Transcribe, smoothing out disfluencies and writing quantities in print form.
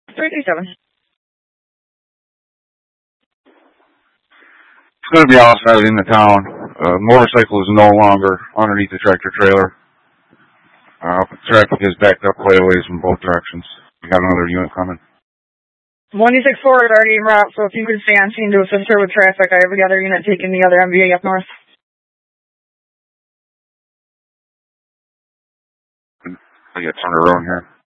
337. It's going to be outside in the town. Motorcycle is no longer underneath the tractor trailer. Traffic is backed up quite a ways from both directions. We got another unit coming. 164 is already en route, so if you could stay on scene to assist her with traffic, I have the other unit taking the other MVA up north. I got turned around here.